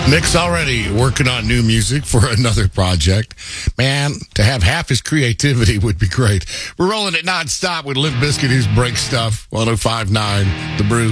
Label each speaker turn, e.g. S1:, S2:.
S1: Nick's already working on new music for another project. Man, to have half his creativity would be great. We're rolling it nonstop with Limp Bizkit, who's Break Stuff, 105.9 The Brew.